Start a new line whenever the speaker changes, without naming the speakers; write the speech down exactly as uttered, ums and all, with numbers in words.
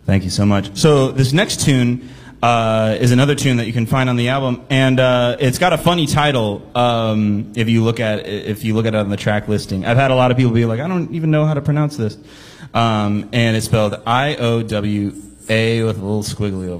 Thank you so much. So this next tune uh, is another tune that you can find on the album, and uh, it's got a funny title. Um, if you look at if you look at it on the track listing, I've had a lot of people be like, "I don't even know how to pronounce this," um, and it's spelled I O W A with a little squiggly over.